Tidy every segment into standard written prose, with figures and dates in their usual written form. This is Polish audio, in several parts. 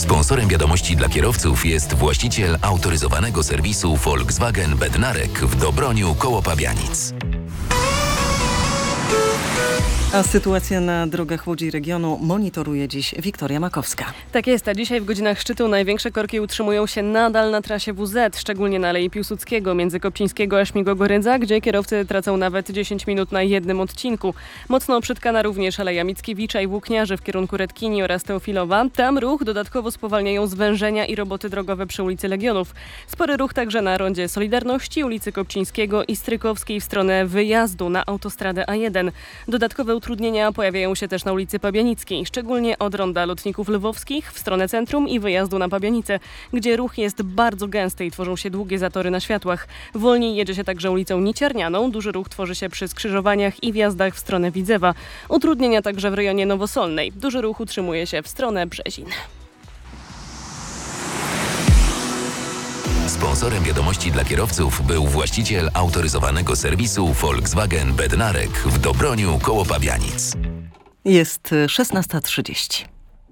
Sponsorem wiadomości dla kierowców jest właściciel autoryzowanego serwisu Volkswagen Bednarek w Dobroniu koło Pabianic. A sytuację na drogach Łodzi regionu monitoruje dziś Wiktoria Makowska. Tak jest, a dzisiaj w godzinach szczytu największe korki utrzymują się nadal na trasie WZ, szczególnie na Alei Piłsudskiego między Kopcińskiego a Śmigłogorydza, gdzie kierowcy tracą nawet 10 minut na jednym odcinku. Mocno przytkana również Aleja Mickiewicza i Włókniarzy w kierunku Redkini oraz Teofilowa. Tam ruch dodatkowo spowalniają zwężenia i roboty drogowe przy ulicy Legionów. Spory ruch także na rondzie Solidarności, ulicy Kopcińskiego i Strykowskiej w stronę wyjazdu na autostradę A1. Dodatkowe utrudnienia pojawiają się też na ulicy Pabianickiej, szczególnie od ronda Lotników Lwowskich w stronę centrum i wyjazdu na Pabianice, gdzie ruch jest bardzo gęsty i tworzą się długie zatory na światłach. Wolniej jedzie się także ulicą Niciernianą. Duży ruch tworzy się przy skrzyżowaniach i wjazdach w stronę Widzewa. Utrudnienia także w rejonie Nowosolnej. Duży ruch utrzymuje się w stronę Brzezin. Sponsorem wiadomości dla kierowców był właściciel autoryzowanego serwisu Volkswagen Bednarek w Dobroniu koło Pabianic. Jest 16:30.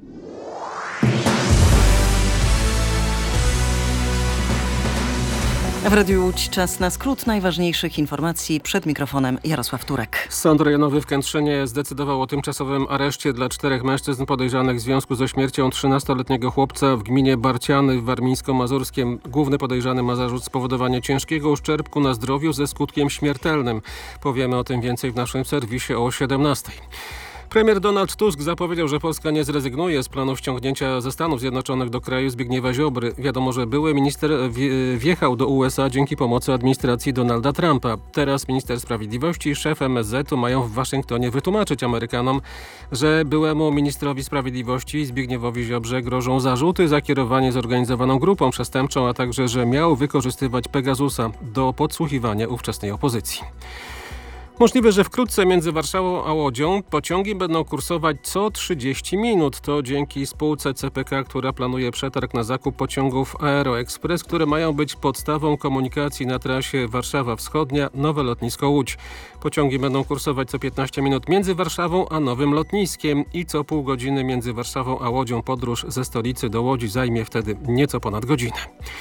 W Radiu Łódź czas na skrót najważniejszych informacji. Przed mikrofonem Jarosław Turek. Sąd rejonowy w Kętrzynie zdecydował o tymczasowym areszcie dla 4 mężczyzn podejrzanych w związku ze śmiercią 13-letniego chłopca w gminie Barciany w Warmińsko-Mazurskiem. Główny podejrzany ma zarzut spowodowania ciężkiego uszczerbku na zdrowiu ze skutkiem śmiertelnym. Powiemy o tym więcej w naszym serwisie o 17:00. Premier Donald Tusk zapowiedział, że Polska nie zrezygnuje z planu wciągnięcia ze Stanów Zjednoczonych do kraju Zbigniewa Ziobry. Wiadomo, że były minister wjechał do USA dzięki pomocy administracji Donalda Trumpa. Teraz minister sprawiedliwości i szef MSZ-u mają w Waszyngtonie wytłumaczyć Amerykanom, że byłemu ministrowi sprawiedliwości Zbigniewowi Ziobrze grożą zarzuty za kierowanie zorganizowaną grupą przestępczą, a także, że miał wykorzystywać Pegasusa do podsłuchiwania ówczesnej opozycji. Możliwe, że wkrótce między Warszawą a Łodzią pociągi będą kursować co 30 minut. To dzięki spółce CPK, która planuje przetarg na zakup pociągów Aeroexpress, które mają być podstawą komunikacji na trasie Warszawa Wschodnia, Nowe Lotnisko Łódź. Pociągi będą kursować co 15 minut między Warszawą a Nowym Lotniskiem i co pół godziny między Warszawą a Łodzią. Podróż ze stolicy do Łodzi zajmie wtedy nieco ponad godzinę.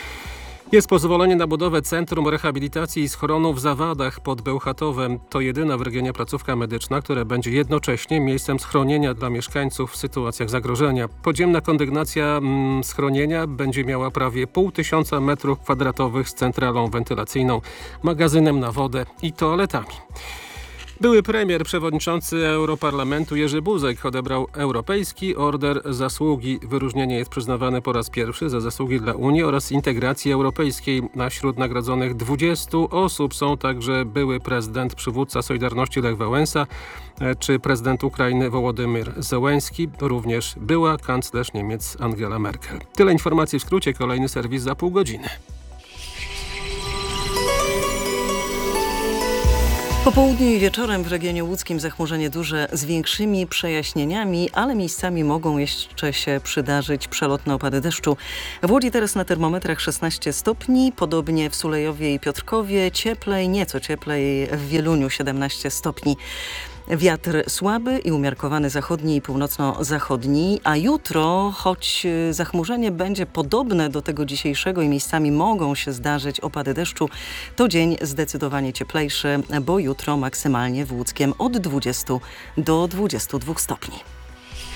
Jest pozwolenie na budowę Centrum Rehabilitacji i Schronu w Zawadach pod Bełchatowem. To jedyna w regionie placówka medyczna, która będzie jednocześnie miejscem schronienia dla mieszkańców w sytuacjach zagrożenia. Podziemna kondygnacja schronienia będzie miała prawie 500 m2 z centralą wentylacyjną, magazynem na wodę i toaletami. Były premier, przewodniczący Europarlamentu Jerzy Buzek odebrał Europejski Order Zasługi. Wyróżnienie jest przyznawane po raz pierwszy za zasługi dla Unii oraz integracji europejskiej. Na wśród nagrodzonych 20 osób są także były prezydent, przywódca Solidarności Lech Wałęsa czy prezydent Ukrainy Wołodymyr Zełenski, również była kanclerz Niemiec Angela Merkel. Tyle informacji w skrócie, kolejny serwis za pół godziny. Po południu i wieczorem w regionie łódzkim zachmurzenie duże z większymi przejaśnieniami, ale miejscami mogą jeszcze się przydarzyć przelotne opady deszczu. W Łodzi teraz na termometrach 16 stopni, podobnie w Sulejowie i Piotrkowie, cieplej, nieco cieplej w Wieluniu 17 stopni. Wiatr słaby i umiarkowany zachodni i północno-zachodni, a jutro, choć zachmurzenie będzie podobne do tego dzisiejszego i miejscami mogą się zdarzyć opady deszczu, to dzień zdecydowanie cieplejszy, bo jutro maksymalnie w Łódzkiem od 20 do 22 stopni.